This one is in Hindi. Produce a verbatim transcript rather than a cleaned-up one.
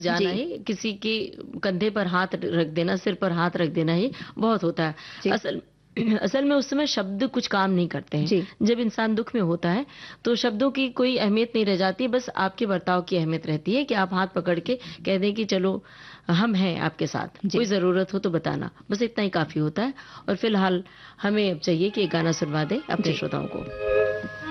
जाना जी। ही, किसी के कंधे पर हाथ रख देना, सिर पर हाथ रख देना ही बहुत होता है। जी। असल असल में उस समय शब्द कुछ काम नहीं करते हैं। जी। जब इंसान दुःख में होता है, तो शब्दों की कोई अहमियत नहीं रह जाती, बस आपके बर्ताव की अहमियत रहती है कि आप हाथ पकड़ के कह दें कि चलो हम हैं आपके साथ, कोई जी। ज़रूरत हो तो बताना। बस इतना ही काफ़ी होता है और फिलहाल हमें अब चाहिए कि एक गाना सुनवा दें अपने जी। श्रोताओं को।